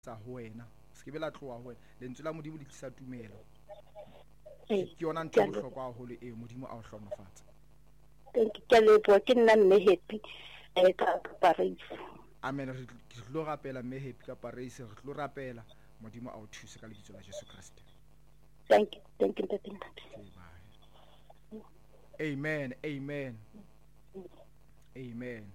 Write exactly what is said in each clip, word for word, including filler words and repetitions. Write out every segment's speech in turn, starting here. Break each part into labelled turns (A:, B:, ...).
A: tsa ho wena se ke be la tloa ho wena lentswe la modimo le tlisa tumelo
B: Ee,
A: ke yona ntho
B: ke
A: e
B: a leboha.
A: bohlokwa haholo eo modimo a o hlonofatsa.
B: Thank you, ke a leboha. Ke nna mme Happy eh, ka ka Parys.
A: Amen. Re tl- ke tlo rapela mme Happy ka Parys, re tlo rapela modimo a o thuse ka lebitso la Jesu Kriste.
B: Thank you, thank you, Ntate Ntate.
A: Okay, bye. Amen, amen, amen,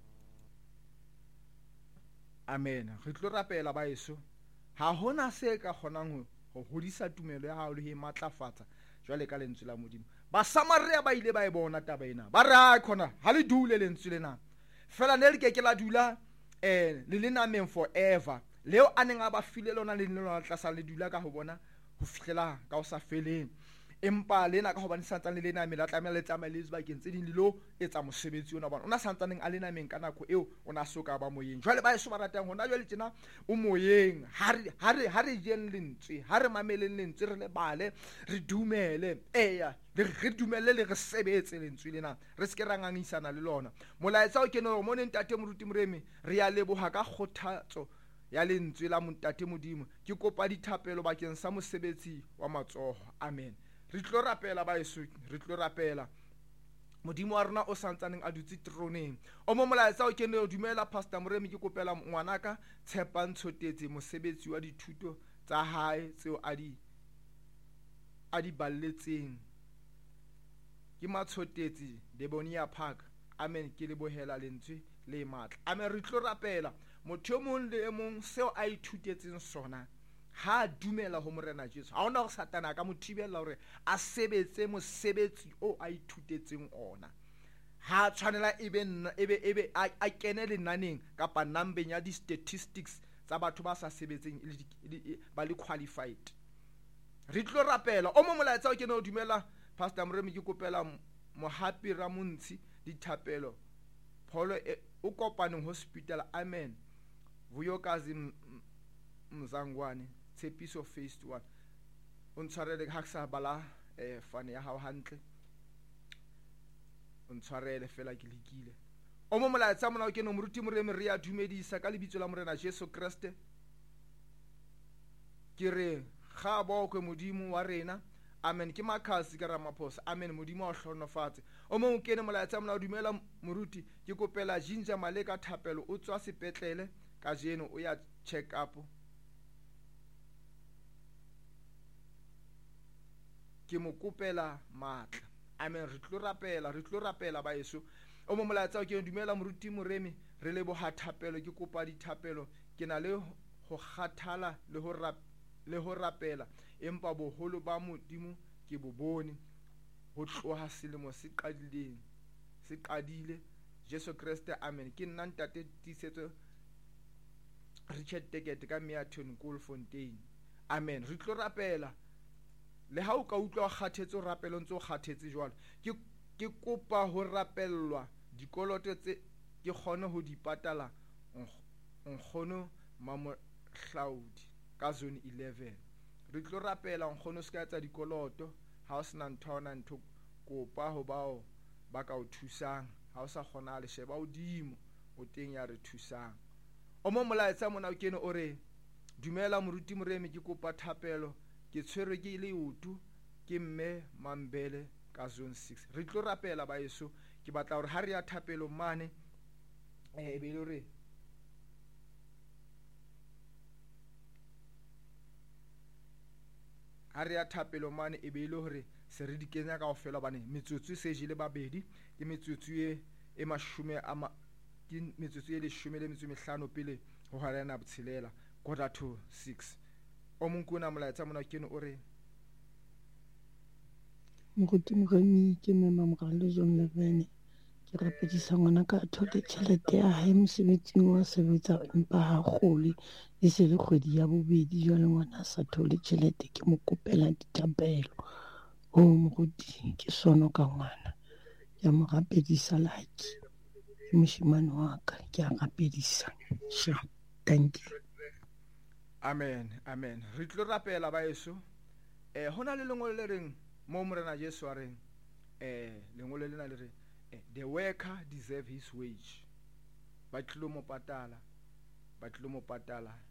A: amen. Re tlo rapela baeso, ha hona se ka kgonang ho ho hodisa tumelo ya hao le ho e matlafatsa jwale ka lentswe la modimo. Basamaria ba ile ba e bona taba ena, ba re ha khona ha le dule lentswe lena fela ne le ke ke la dula eh le le nameng forever, leo a neng a ba file lona le ne lona tlasa le dula ka ho bona ho fihlela ka o sa feleng. Empa lena ka hobane santsane le nameng la tlameha le tsamaye le bakeng tse ding le lo etsa mosebetsi ona bona ona santsaneng a le nameng ka nako eo ona soka ba moyeng. Jwale ba eso ba ratang hona jwale tjena o moyeng, ha re ha re ha re jeng lentswe, ha re mameleng lentswe, re le bale, re dumele eya le re dumelle le re sebetse lentswe lena, re se ke ra ngangisana le lona. Molaetsa o kene o mone ntate moruti moremi, re ya leboha ka kgothatso ya lentswe la montate modimo. Ke kopa dithapelo bakeng sa mosebetsi wa matsoho. Amen. Re tlo rapela baeso, re tlo rapela modimo wa rona o santsaneng a dutse troneng. O mo molaetsa o kene o dumela Pastor Moremi, ke kopela ngwanaka Tshepantsho Tetse mosebetsi wa dithuto tsa hae tseo a di a di balletseng ke Matshotetse Debonia Park. Amen. Ke le bohela lentswe le matla. Amen. Re tlo rapela motho o mong le e mong seo a ithutetseng sona, ha dumela ho morena Jesu, ha ona go satana ka mo thibela hore a sebetse mosebetsi o a ithutetseng ona. Ha tshwanela ebe ebe ebe a, a kene lenaneng kapa nambeng ya di statistics tsa batho ba sa sebetseng ba le qualified. Re tlo rapela o mo molaetsa o kene o dumela Pastor Moremi, ke kopela Mohapi Ramontsi dithapelo pholo e, o kopaneng hospital. Amen. Vuyokazi Mzangwane Tshepiso phase one. O ntshwarele ha ke sa bala eh fane ya hao hantle, o ntshwarele fela ke lekile. O mo molaetsa mona o kene moruti moremi, re ya dumedisa ka lebitso la morena Jesu Kriste. Ke re ga bokwe modimo wa rena. Amen. Ke Makhasi ka Ramaphosa. Amen. Modimo o hlonofatse. O mo kene molaetsa mona o dumela moruti, ke kopela Jinja Maleka thapelo o tswa sepetlele ka jeno o ya check up. Ke mo kopela matla. Amen. Re tlo rapela, re tlo rapela baeso. O mo molaetsa o ke dumela moruti moremi, re le boha thapelo, ke kopa dithapelo, ke na le ho kgathala le ho rap le ho rapela, empa boholo ba modimo ke bo bone ho tloha selemo se qadileng se qadile Jesu Kriste. Amen. Ke nna ntate Tisetso Richard Tekete ka Meaton Koolfontein. Amen. Re tlo rapela le ha o ka utlwa o kgathetse o rapela ntse o kgathetse jwalo, ke ke kopa ho rapellwa dikoloto tse ke kgone ho di patala nkgono Mamohlaudi ka zone eleven. Re tlo rapela nkgono se ka etsa dikoloto ha o sena ntho ona ntho, kopa ho bao ba ka o thusang ha o sa kgona le sheba hodimo o teng ya re thusang. O mo molaetsa mona o kene o re dumela moruti moremi, ke kopa thapelo, ke tshwerwe ke leoto ke mme Mambele ka zone six. Re tlo rapela baeso, ke batla hore ha re ya thapelo mane e be le hore ha re ya thapelo mane e be ile hore se re di kenya kaofela hobane metsotso se jele babedi ke metsotso e e mashome a ma, ke metsotso e leshome le metso mehlano pele ho hara na botshelela quarter to six. O mong kuna molaetsa mona ke ne o re
C: moruti moremi, ke mme Mamorale John Levene, ke rapedisa ngwana ka thole tjhelete ya hae mosebetsing wa sebetsa empa ha kgole e se le kgwedi ya bobedi jwale ngwana sa thole tjhelete, ke mo kopela dithapelo. O moruti ke sono ka ngwana, ke mo rapedisa laki ke moshimane wa ka, ke a rapedisa. Sure. Thank you.
A: Amen. Amen. Re tlo rapela baeso eh hona le lengolo le reng mo morena Jesu a reng eh lengolo lena le re eh, the worker deserve his wage. Ba tlo mo patala, ba tlo mo patala